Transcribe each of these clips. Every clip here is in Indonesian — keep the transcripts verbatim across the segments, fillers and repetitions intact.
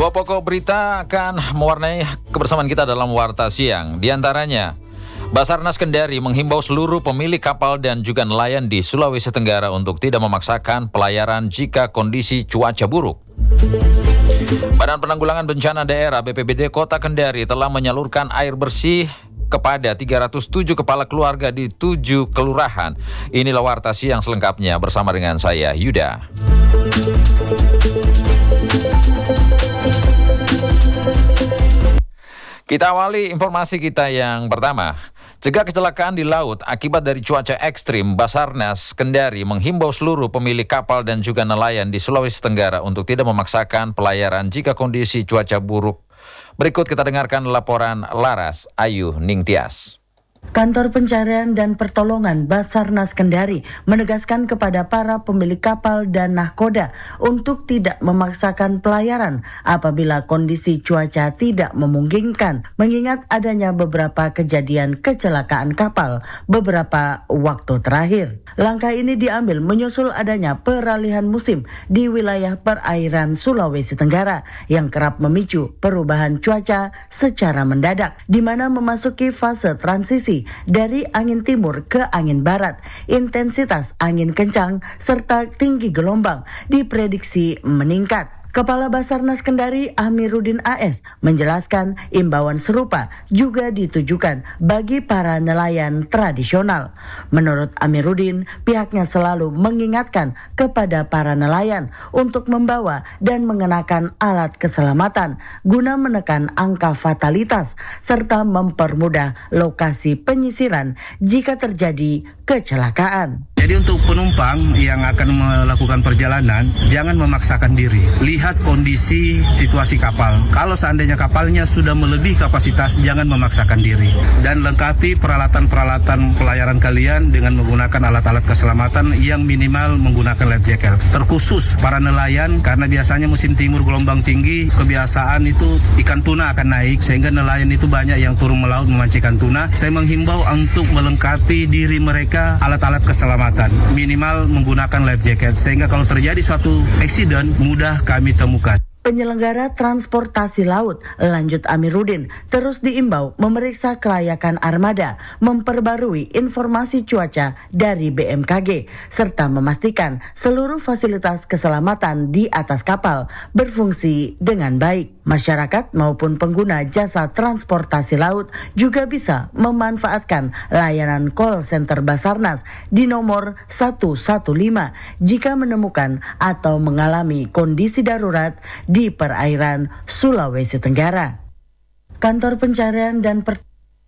Dua pokok berita akan mewarnai kebersamaan kita dalam Warta Siang. Di antaranya, Basarnas Kendari menghimbau seluruh pemilik kapal dan juga nelayan di Sulawesi Tenggara untuk tidak memaksakan pelayaran jika kondisi cuaca buruk. Badan Penanggulangan Bencana Daerah B P B D Kota Kendari telah menyalurkan air bersih kepada tiga ratus tujuh kepala keluarga di tujuh kelurahan. Inilah Warta Siang selengkapnya bersama dengan saya, Yuda. Kita awali informasi kita yang pertama. Cegah kecelakaan di laut akibat dari cuaca ekstrim, Basarnas Kendari menghimbau seluruh pemilik kapal dan juga nelayan di Sulawesi Tenggara untuk tidak memaksakan pelayaran jika kondisi cuaca buruk. Berikut kita dengarkan laporan Laras Ayu Ningtyas. Kantor Pencarian dan Pertolongan Basarnas Kendari menegaskan kepada para pemilik kapal dan nahkoda untuk tidak memaksakan pelayaran apabila kondisi cuaca tidak memungkinkan, mengingat adanya beberapa kejadian kecelakaan kapal beberapa waktu terakhir. Langkah ini diambil menyusul adanya peralihan musim di wilayah perairan Sulawesi Tenggara yang kerap memicu perubahan cuaca secara mendadak, di mana memasuki fase transisi dari angin timur ke angin barat. Intensitas angin kencang serta tinggi gelombang diprediksi meningkat. Kepala Basarnas Kendari Amiruddin A S menjelaskan imbauan serupa juga ditujukan bagi para nelayan tradisional. Menurut Amiruddin, pihaknya selalu mengingatkan kepada para nelayan untuk membawa dan mengenakan alat keselamatan guna menekan angka fatalitas serta mempermudah lokasi penyisiran jika terjadi kecelakaan. Jadi untuk penumpang yang akan melakukan perjalanan, jangan memaksakan diri. Lihat kondisi situasi kapal. Kalau seandainya kapalnya sudah melebihi kapasitas, jangan memaksakan diri. Dan lengkapi peralatan-peralatan pelayaran kalian dengan menggunakan alat-alat keselamatan yang minimal menggunakan life jacket. Terkhusus para nelayan, karena biasanya musim timur gelombang tinggi, kebiasaan itu ikan tuna akan naik, sehingga nelayan itu banyak yang turun melaut memancing ikan tuna. Saya menghimbau untuk melengkapi diri mereka alat-alat keselamatan, minimal menggunakan life jacket, sehingga kalau terjadi suatu eksiden mudah kami temukan. Penyelenggara transportasi laut, lanjut Amiruddin, terus diimbau memeriksa kelayakan armada, memperbarui informasi cuaca dari B M K G, serta memastikan seluruh fasilitas keselamatan di atas kapal berfungsi dengan baik. Masyarakat maupun pengguna jasa transportasi laut juga bisa memanfaatkan layanan call center Basarnas di nomor satu satu lima jika menemukan atau mengalami kondisi darurat di perairan Sulawesi Tenggara. Kantor Pencarian dan Pertolongan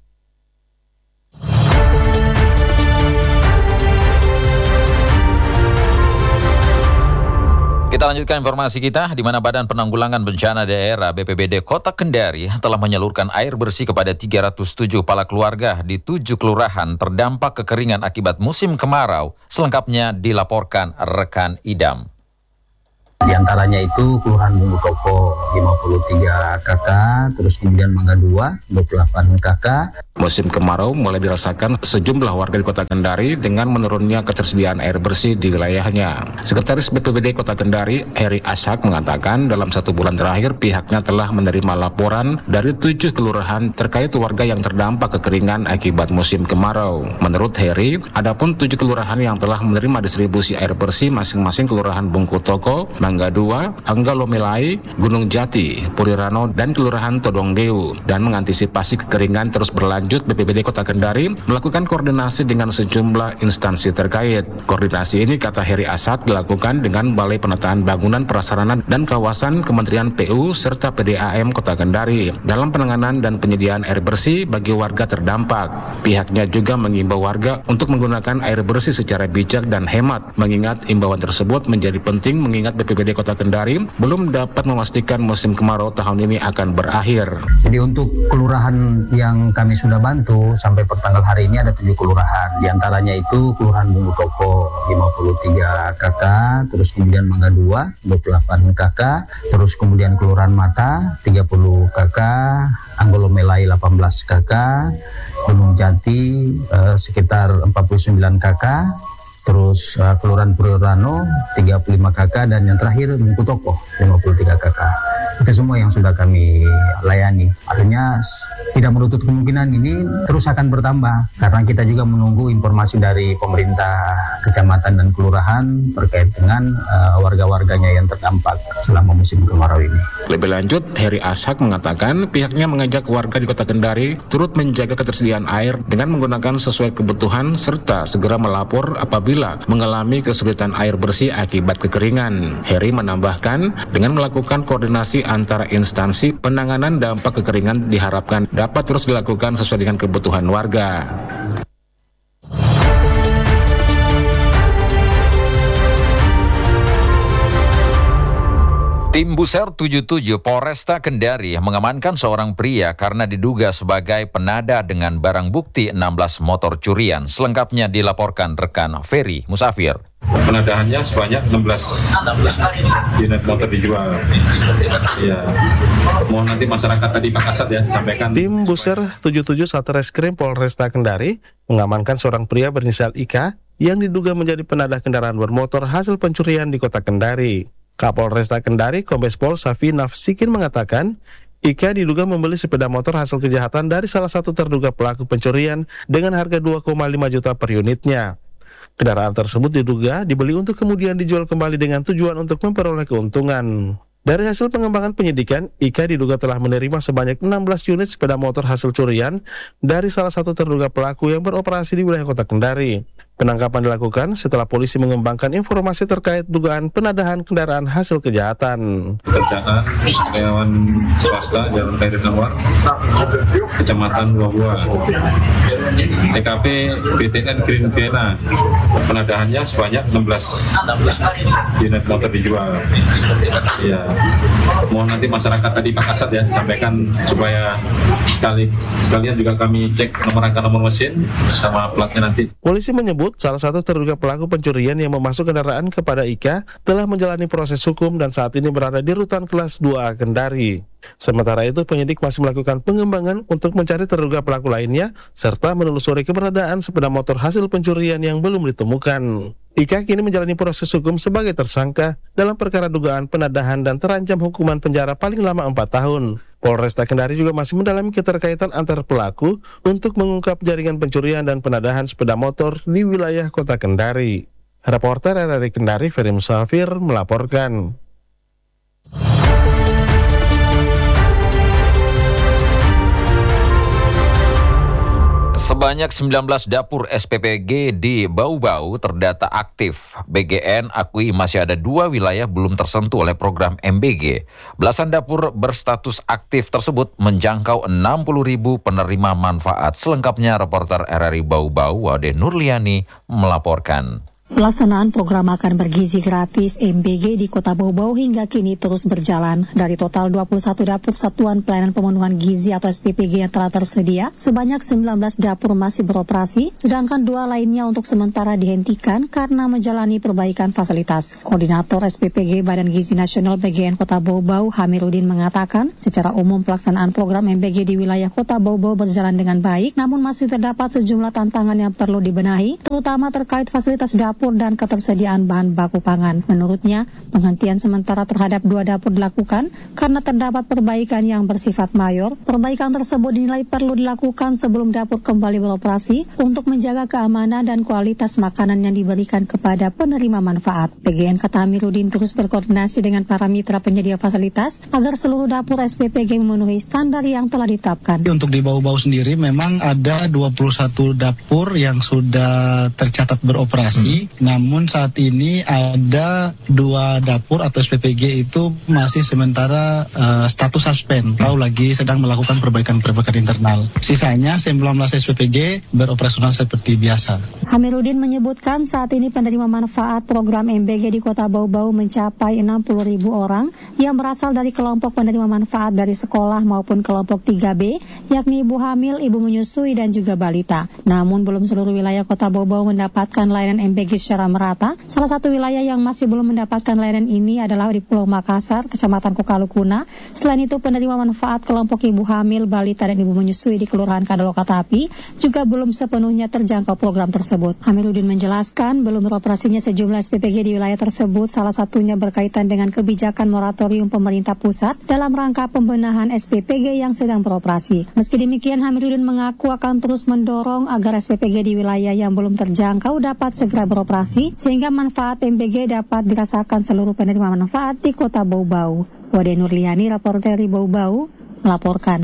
Kita lanjutkan informasi kita, di mana Badan Penanggulangan Bencana Daerah B P B D Kota Kendari telah menyalurkan air bersih kepada tiga ratus tujuh kepala keluarga di tujuh kelurahan terdampak kekeringan akibat musim kemarau. Selengkapnya dilaporkan rekan Idam. Di antaranya itu Kelurahan Bumbu Toko lima puluh tiga kakak, terus kemudian Mangga dua dua puluh delapan kakak. Musim kemarau mulai dirasakan sejumlah warga di Kota Kendari dengan menurunnya ketersediaan air bersih di wilayahnya. Sekretaris B P B D Kota Kendari, Heri Ashak, mengatakan dalam satu bulan terakhir pihaknya telah menerima laporan dari tujuh kelurahan terkait warga yang terdampak kekeringan akibat musim kemarau. Menurut Heri, adapun tujuh kelurahan yang telah menerima distribusi air bersih masing-masing Kelurahan Bungku Toko, Mangga dua, Angga Lomelai, Gunung Jati, Purirano, dan Kelurahan Todongdeu. Dan mengantisipasi kekeringan terus berlanjut, B P B D Kota Kendari melakukan koordinasi dengan sejumlah instansi terkait. Koordinasi ini, kata Heri Ashak, dilakukan dengan Balai Penataan Bangunan Prasarana dan Kawasan Kementerian P U serta P D A M Kota Kendari dalam penanganan dan penyediaan air bersih bagi warga terdampak. Pihaknya juga mengimbau warga untuk menggunakan air bersih secara bijak dan hemat, mengingat imbauan tersebut menjadi penting mengingat B P B D Kota Kendari belum dapat memastikan musim kemarau tahun ini akan berakhir. Jadi untuk kelurahan yang kami sudah bantu sampai pertanggal hari ini ada tujuh kelurahan. Di antaranya itu Kelurahan Bumbu Toko lima puluh tiga kakak, terus kemudian Mangga dua dua puluh delapan kakak, terus kemudian Kelurahan Mata tiga puluh kakak, Anggolo Melai delapan belas kakak, Gunung Jati eh, sekitar empat puluh sembilan kakak, terus uh, Kelurahan Purirano tiga puluh lima kakak, dan yang terakhir Bungku Toko lima puluh tiga kakak. itu semua yang sudah kami layani. Artinya tidak menutup kemungkinan ini terus akan bertambah karena kita juga menunggu informasi dari pemerintah kecamatan dan kelurahan terkait dengan uh, warga-warganya yang terdampak selama musim kemarau ini. Lebih lanjut, Heri Ashak mengatakan pihaknya mengajak warga di Kota Kendari turut menjaga ketersediaan air dengan menggunakan sesuai kebutuhan serta segera melapor apabila mengalami kesulitan air bersih akibat kekeringan. Heri menambahkan dengan melakukan koordinasi antara instansi penanganan dampak kekeringan diharapkan dapat terus dilakukan sesuai dengan kebutuhan warga. Tim Buser tujuh puluh tujuh Polresta Kendari mengamankan seorang pria karena diduga sebagai penada dengan barang bukti enam belas motor curian. Selengkapnya dilaporkan rekan Ferry Musafir. Penadahannya sebanyak enam belas unit motor dijual. Ya, mohon nanti masyarakat tadi Pak Kasat ya sampaikan. Tim Buser tujuh puluh tujuh Satreskrim Polresta Kendari mengamankan seorang pria berinisial I K yang diduga menjadi penadah kendaraan bermotor hasil pencurian di Kota Kendari. Kapolresta Kendari Kombes Pol Safi Nafsikin mengatakan, Ika diduga membeli sepeda motor hasil kejahatan dari salah satu terduga pelaku pencurian dengan harga dua koma lima juta per unitnya. Kendaraan tersebut diduga dibeli untuk kemudian dijual kembali dengan tujuan untuk memperoleh keuntungan. Dari hasil pengembangan penyidikan, Ika diduga telah menerima sebanyak enam belas unit sepeda motor hasil curian dari salah satu terduga pelaku yang beroperasi di wilayah Kota Kendari. Penangkapan dilakukan setelah polisi mengembangkan informasi terkait dugaan penadahan kendaraan hasil kejahatan. Kerjaan karyawan swasta Jalan Khairi Anwar, Kecamatan Buah-Buah, T K P B T N Green Vienna. Penadahannya sebanyak enam belas unit motor dijual. Ya, mohon nanti masyarakat tadi Pak Kasat ya sampaikan supaya sekali sekalian juga kami cek nomor rangka nomor mesin sama platnya nanti. Polisi menyebut salah satu terduga pelaku pencurian yang memasuk kendaraan kepada Ika telah menjalani proses hukum dan saat ini berada di Rutan Kelas dua A Kendari. Sementara itu penyidik masih melakukan pengembangan untuk mencari terduga pelaku lainnya serta menelusuri keberadaan sepeda motor hasil pencurian yang belum ditemukan. Ika kini menjalani proses hukum sebagai tersangka dalam perkara dugaan penadahan dan terancam hukuman penjara paling lama empat tahun. Polresta Kendari juga masih mendalami keterkaitan antar pelaku untuk mengungkap jaringan pencurian dan penadahan sepeda motor di wilayah Kota Kendari. Reporter R R I Kendari, Ferry Musafir, melaporkan. Sebanyak sembilan belas dapur S P P G di Bau-Bau terdata aktif. B G N akui masih ada dua wilayah belum tersentuh oleh program M B G. Belasan dapur berstatus aktif tersebut menjangkau enam puluh ribu penerima manfaat. Selengkapnya reporter R R I Bau-Bau Wade Nurliani melaporkan. Pelaksanaan program makan bergizi gratis M B G di Kota Bau-Bau hingga kini terus berjalan. Dari total dua puluh satu dapur Satuan Pelayanan Pemenuhan Gizi atau S P P G yang telah tersedia, sebanyak sembilan belas dapur masih beroperasi, sedangkan dua lainnya untuk sementara dihentikan karena menjalani perbaikan fasilitas. Koordinator S P P G Badan Gizi Nasional B G N Kota Bau-Bau, Hamiruddin mengatakan, secara umum pelaksanaan program M B G di wilayah Kota Bau-Bau berjalan dengan baik, namun masih terdapat sejumlah tantangan yang perlu dibenahi, terutama terkait fasilitas dapur dan ketersediaan bahan baku pangan. Menurutnya, penghentian sementara terhadap dua dapur dilakukan karena terdapat perbaikan yang bersifat mayor. Perbaikan tersebut dinilai perlu dilakukan sebelum dapur kembali beroperasi untuk menjaga keamanan dan kualitas makanan yang diberikan kepada penerima manfaat. B G N kata Hamiruddin terus berkoordinasi dengan para mitra penyedia fasilitas agar seluruh dapur S P P G memenuhi standar yang telah ditetapkan. Untuk di Bau-Bau sendiri memang ada dua puluh satu dapur yang sudah tercatat beroperasi. Hmm. Namun saat ini ada dua dapur atau S P P G itu masih sementara uh, status suspend, atau lagi sedang melakukan perbaikan-perbaikan internal. Sisanya sembilan belas S P P G beroperasional seperti biasa. Hamiruddin menyebutkan saat ini penerima manfaat program M B G di Kota Bau-Bau mencapai enam puluh ribu orang yang berasal dari kelompok penerima manfaat dari sekolah maupun kelompok tiga B, yakni ibu hamil, ibu menyusui, dan juga balita. Namun belum seluruh wilayah Kota Bau-Bau mendapatkan layanan M B G terbagi secara merata. Salah satu wilayah yang masih belum mendapatkan layanan ini adalah di Pulau Makassar, Kecamatan Kokalukuna. Selain itu, penerima manfaat kelompok ibu hamil, balita, dan ibu menyusui di Kelurahan Kadalokatapi juga belum sepenuhnya terjangkau program tersebut. Amiruddin menjelaskan, belum beroperasinya sejumlah S P P G di wilayah tersebut, salah satunya berkaitan dengan kebijakan moratorium pemerintah pusat dalam rangka pembenahan S P P G yang sedang beroperasi. Meski demikian, Amiruddin mengaku akan terus mendorong agar S P P G di wilayah yang belum terjangkau dapat segera beroperasi, sehingga manfaat M B G dapat dirasakan seluruh penerima manfaat di Kota Bau-Bau. Wade Nurliani, reporter di Bau-Bau, melaporkan.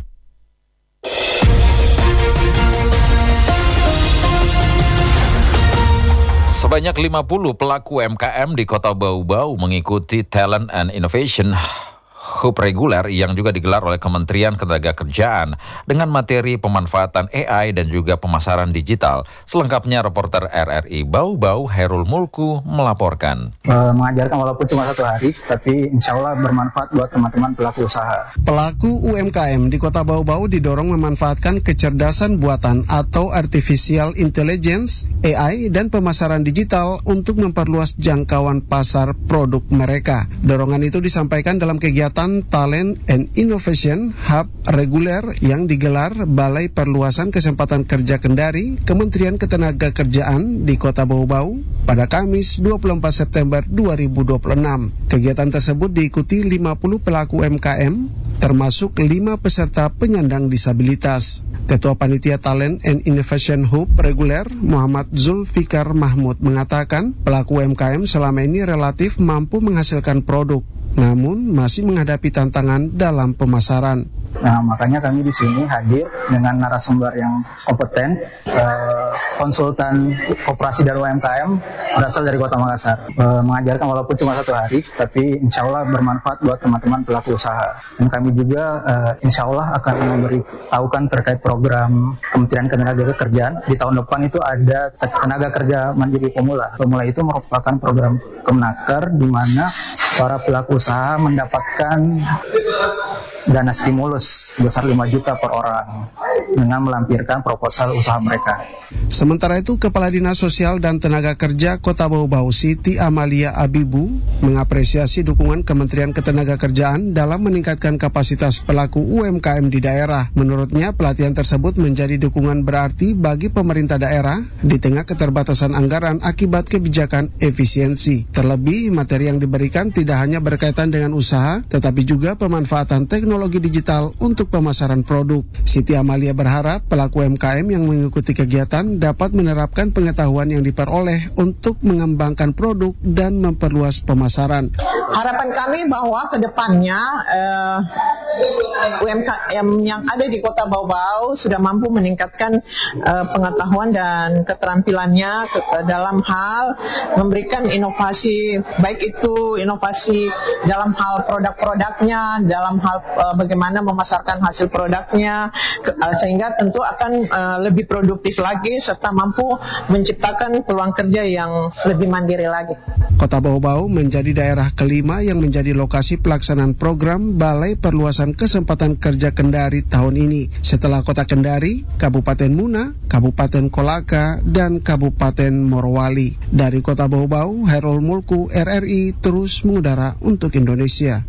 Sebanyak lima puluh pelaku U M K M di Kota Bau-Bau mengikuti Talent and Innovation Hub reguler yang juga digelar oleh Kementerian Ketenagakerjaan dengan materi pemanfaatan A I dan juga pemasaran digital. Selengkapnya reporter R R I Bau-Bau Herul Mulku melaporkan. E, mengajarkan walaupun cuma satu hari, tapi insya Allah bermanfaat buat teman-teman pelaku usaha. Pelaku U M K M di Kota Bau-Bau didorong memanfaatkan kecerdasan buatan atau Artificial Intelligence, A I, dan pemasaran digital untuk memperluas jangkauan pasar produk mereka. Dorongan itu disampaikan dalam kegiatan Talent and Innovation Hub reguler yang digelar Balai Perluasan Kesempatan Kerja Kendari, Kementerian Ketenagakerjaan di Kota Bau-Bau pada Kamis dua puluh empat September dua ribu dua puluh enam. Kegiatan tersebut diikuti lima puluh pelaku U M K M, termasuk lima peserta penyandang disabilitas. Ketua Panitia Talent and Innovation Hub reguler Muhammad Zulfikar Mahmud mengatakan pelaku U M K M selama ini relatif mampu menghasilkan produk, namun masih menghadapi tantangan dalam pemasaran. Nah, makanya kami di sini hadir dengan narasumber yang kompeten, eh, konsultan koperasi dari U M K M berasal dari Kota Makassar. Eh, mengajarkan walaupun cuma satu hari, tapi insya Allah bermanfaat buat teman-teman pelaku usaha. Dan kami juga eh, insya Allah akan memberitahukan terkait program Kementerian Ketenagakerjaan. Di tahun depan itu ada tenaga kerja mandiri pemula. Pemula itu merupakan program Kemenaker di mana para pelaku usaha mendapatkan dana stimulus sebesar lima juta per orang dengan melampirkan proposal usaha mereka. Sementara itu, Kepala Dinas Sosial dan Tenaga Kerja Kota Bau-Bau Siti Amalia Abibu mengapresiasi dukungan Kementerian Ketenagakerjaan dalam meningkatkan kapasitas pelaku U M K M di daerah. Menurutnya, pelatihan tersebut menjadi dukungan berarti bagi pemerintah daerah di tengah keterbatasan anggaran akibat kebijakan efisiensi. Terlebih, materi yang diberikan tidak hanya berkaitan dengan usaha, tetapi juga pemanfaatan teknologi digital untuk pemasaran produk. Siti Amalia berharap pelaku U M K M yang mengikuti kegiatan dapat menerapkan pengetahuan yang diperoleh untuk mengembangkan produk dan memperluas pemasaran. Harapan kami bahwa ke depannya uh, U M K M yang ada di Kota Bau-Bau sudah mampu meningkatkan uh, pengetahuan dan keterampilannya ke, uh, dalam hal memberikan inovasi, baik itu inovasi dalam hal produk-produknya, dalam hal uh, bagaimana memasarkan hasil produknya, ke, uh, sehingga tentu akan uh, lebih produktif lagi serta mampu menciptakan peluang kerja yang lebih mandiri lagi. Kota Bau-Bau menjadi daerah kelima yang menjadi lokasi pelaksanaan program Balai Perluasan Kesempatan Kerja Kendari tahun ini, setelah Kota Kendari, Kabupaten Muna, Kabupaten Kolaka, dan Kabupaten Morowali. Dari Kota Bau-Bau, Herul Mulku, R R I terus mengudara untuk Indonesia.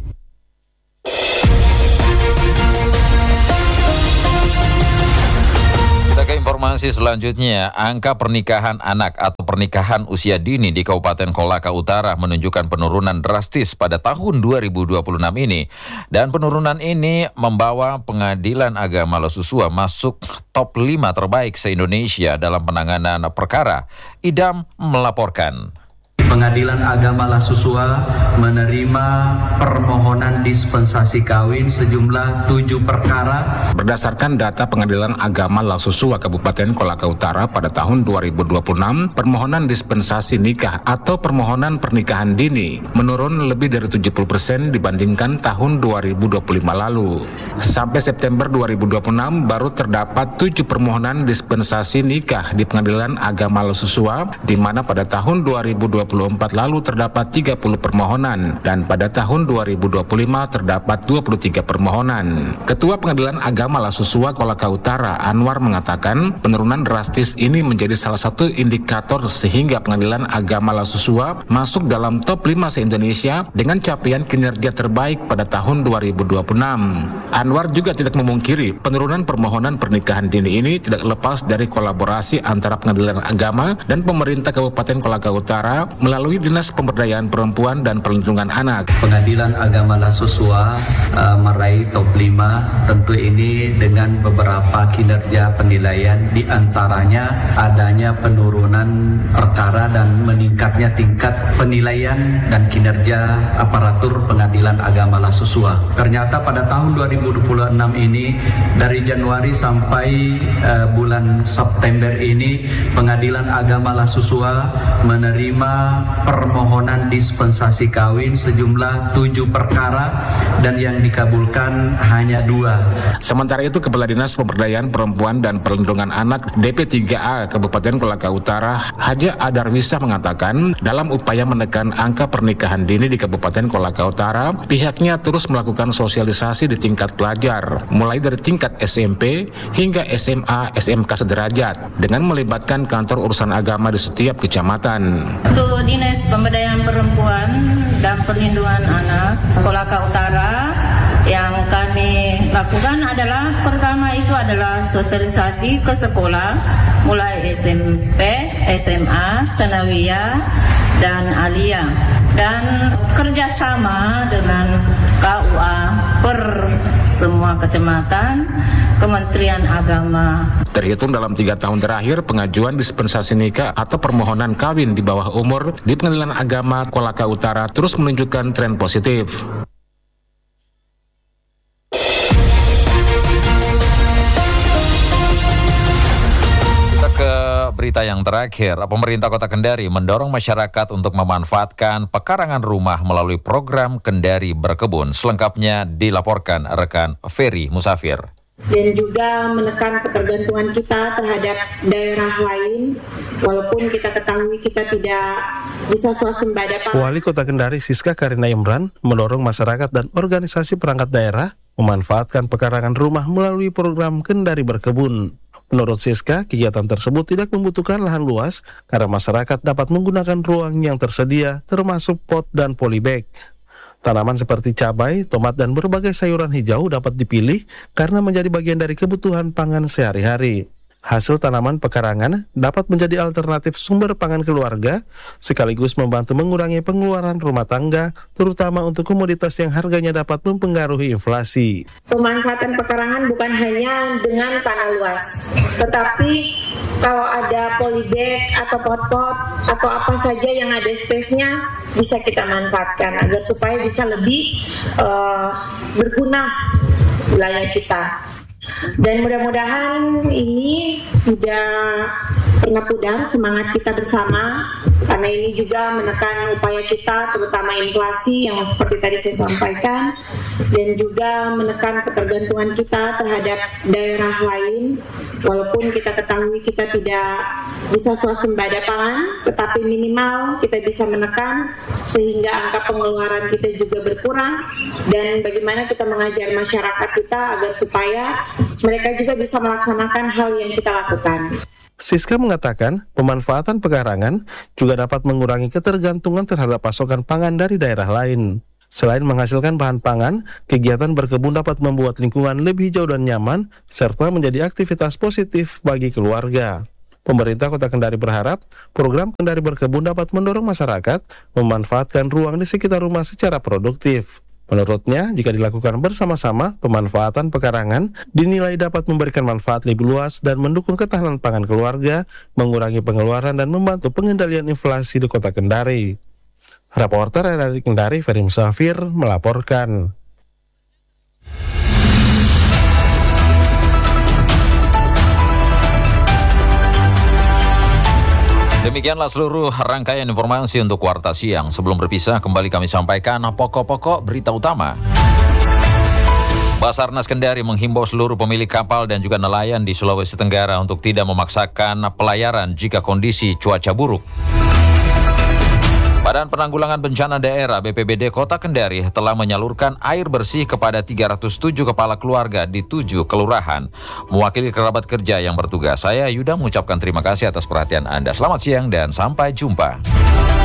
Informasi selanjutnya, angka pernikahan anak atau pernikahan usia dini di Kabupaten Kolaka Utara menunjukkan penurunan drastis pada tahun dua ribu dua puluh enam ini. Dan penurunan ini membawa Pengadilan Agama Losusua masuk top lima terbaik se-Indonesia dalam penanganan perkara. Idam melaporkan. Pengadilan Agama Losusua menerima permohonan dispensasi kawin sejumlah tujuh perkara. Berdasarkan data Pengadilan Agama Losusua Kabupaten Kolaka Utara pada tahun dua ribu dua puluh enam, permohonan dispensasi nikah atau permohonan pernikahan dini menurun lebih dari tujuh puluh persen dibandingkan tahun dua ribu dua puluh lima lalu. Sampai September dua ribu dua puluh enam baru terdapat tujuh permohonan dispensasi nikah di Pengadilan Agama Losusua, di mana pada tahun dua ribu dua puluh puluh empat lalu terdapat tiga puluh permohonan dan pada tahun dua ribu dua puluh lima terdapat dua puluh tiga permohonan. Ketua Pengadilan Agama Lasusua Kolaka Utara Anwar mengatakan penurunan drastis ini menjadi salah satu indikator sehingga Pengadilan Agama Lasusua masuk dalam top lima se-Indonesia dengan capaian kinerja terbaik pada tahun dua ribu dua puluh enam. Anwar juga tidak memungkiri penurunan permohonan pernikahan dini ini tidak lepas dari kolaborasi antara Pengadilan Agama dan pemerintah Kabupaten Kolaka Utara melalui Dinas Pemberdayaan Perempuan dan Perlindungan Anak. Pengadilan Agama Lasusua uh, meraih top lima, tentu ini dengan beberapa kinerja penilaian, di antaranya adanya penurunan perkara dan meningkatnya tingkat penilaian dan kinerja aparatur Pengadilan Agama Lasusua. Ternyata pada tahun dua ribu dua puluh enam ini, dari Januari sampai uh, bulan September ini, Pengadilan Agama Lasusua menerima permohonan dispensasi kawin sejumlah tujuh perkara dan yang dikabulkan hanya dua. Sementara itu, Kepala Dinas Pemberdayaan Perempuan dan Perlindungan Anak D P tiga A Kabupaten Kolaka Utara, Haja Adarwisa mengatakan dalam upaya menekan angka pernikahan dini di Kabupaten Kolaka Utara, pihaknya terus melakukan sosialisasi di tingkat pelajar, mulai dari tingkat S M P hingga S M A S M K sederajat dengan melibatkan kantor urusan agama di setiap kecamatan. Untuk Dinas Pemberdayaan Perempuan dan Perlindungan Anak Kolaka Utara, yang kami lakukan adalah pertama itu adalah sosialisasi ke sekolah mulai S M P, S M A, Sanawiyah dan Aliyah, dan kerjasama dengan K U A per semua kecamatan, Kementerian Agama. Terhitung dalam tiga tahun terakhir, pengajuan dispensasi nikah atau permohonan kawin di bawah umur di Pengadilan Agama Kolaka Utara terus menunjukkan tren positif. Berita yang terakhir, pemerintah Kota Kendari mendorong masyarakat untuk memanfaatkan pekarangan rumah melalui program Kendari Berkebun. Selengkapnya dilaporkan rekan Ferry Musafir. Dan juga menekan ketergantungan kita terhadap daerah lain, walaupun kita ketahui kita tidak bisa swasembada. Wali Kota Kendari Siska Karina Imran mendorong masyarakat dan organisasi perangkat daerah memanfaatkan pekarangan rumah melalui program Kendari Berkebun. Menurut Siska, kegiatan tersebut tidak membutuhkan lahan luas karena masyarakat dapat menggunakan ruang yang tersedia termasuk pot dan polybag. Tanaman seperti cabai, tomat, dan berbagai sayuran hijau dapat dipilih karena menjadi bagian dari kebutuhan pangan sehari-hari. Hasil tanaman pekarangan dapat menjadi alternatif sumber pangan keluarga, sekaligus membantu mengurangi pengeluaran rumah tangga, terutama untuk komoditas yang harganya dapat mempengaruhi inflasi. Pemanfaatan pekarangan bukan hanya dengan tanah luas, tetapi kalau ada polybag atau pot-pot atau apa saja yang ada space-nya bisa kita manfaatkan agar supaya bisa lebih uh, berguna wilayah kita. Dan mudah-mudahan ini tidak pernah pudar semangat kita bersama, karena ini juga menekan upaya kita terutama inflasi yang seperti tadi saya sampaikan, dan juga menekan ketergantungan kita terhadap daerah lain, walaupun kita ketahui kita tidak bisa swasembada pangan, tetapi minimal kita bisa menekan sehingga angka pengeluaran kita juga berkurang, dan bagaimana kita mengajar masyarakat kita agar supaya mereka juga bisa melaksanakan hal yang kita lakukan. Siska mengatakan pemanfaatan pekarangan juga dapat mengurangi ketergantungan terhadap pasokan pangan dari daerah lain. Selain menghasilkan bahan pangan, kegiatan berkebun dapat membuat lingkungan lebih hijau dan nyaman, serta menjadi aktivitas positif bagi keluarga. Pemerintah Kota Kendari berharap program Kendari Berkebun dapat mendorong masyarakat memanfaatkan ruang di sekitar rumah secara produktif. Menurutnya, jika dilakukan bersama-sama, pemanfaatan pekarangan dinilai dapat memberikan manfaat lebih luas dan mendukung ketahanan pangan keluarga, mengurangi pengeluaran, dan membantu pengendalian inflasi di Kota Kendari. Reporter dari Kendari, Ferry Musafir, melaporkan. Demikianlah seluruh rangkaian informasi untuk Warta Siang. Sebelum berpisah, kembali kami sampaikan pokok-pokok berita utama. Basarnas Kendari menghimbau seluruh pemilik kapal dan juga nelayan di Sulawesi Tenggara untuk tidak memaksakan pelayaran jika kondisi cuaca buruk. Badan Penanggulangan Bencana Daerah B P B D Kota Kendari telah menyalurkan air bersih kepada tiga ratus tujuh kepala keluarga di tujuh kelurahan. Mewakili kerabat kerja yang bertugas, saya Yuda mengucapkan terima kasih atas perhatian Anda. Selamat siang dan sampai jumpa.